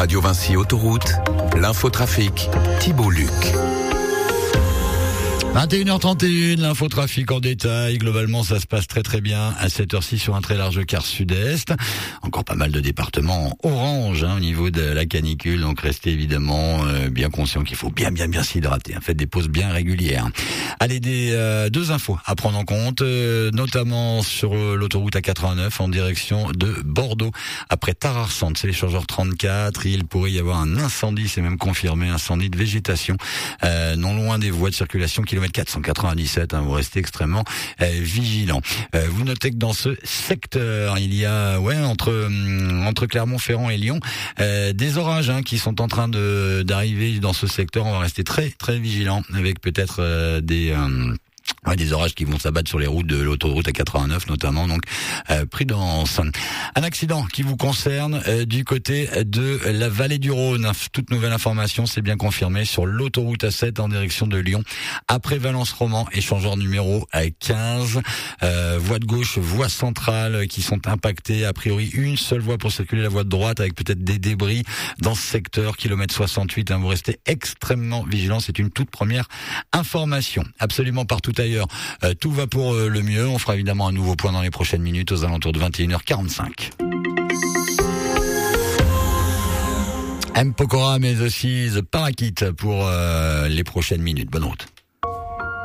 Radio Vinci Autoroute, l'infotrafic, Thibault Luc. 21h31, l'infotrafic en détail. Globalement, ça se passe très très bien à cette heure-ci sur un très large quart sud-est. Encore pas mal de départements orange au niveau de la canicule. Donc restez évidemment bien conscients qu'il faut bien s'hydrater. Faites des pauses bien régulières. Allez, deux infos à prendre en compte, notamment sur l'autoroute A89 en direction de Bordeaux. Après Tararsante, c'est l'échangeur 34. Il pourrait y avoir un incendie, c'est même confirmé, incendie de végétation non loin des voies de circulation, kilomètre 497, vous restez extrêmement vigilant. Vous notez que dans ce secteur, il y a entre Clermont-Ferrand et Lyon des orages qui sont en train d'arriver dans ce secteur. On va rester très très vigilant avec peut-être des orages qui vont s'abattre sur les routes de l'autoroute A89 notamment, donc prudence. Un accident qui vous concerne du côté de la vallée du Rhône. Toute nouvelle information, c'est bien confirmé sur l'autoroute A7 en direction de Lyon. Après Valence-Roman, échangeur numéro 15. Voie de gauche, voie centrale qui sont impactées. A priori, une seule voie pour circuler, la voie de droite, avec peut-être des débris dans ce secteur. Kilomètre 68, vous restez extrêmement vigilants. C'est une toute première information. Absolument partout ailleurs. Tout va pour le mieux. On fera évidemment un nouveau point dans les prochaines minutes aux alentours de 21h45. M. Pokora, mais aussi The Parakit pour les prochaines minutes. Bonne route.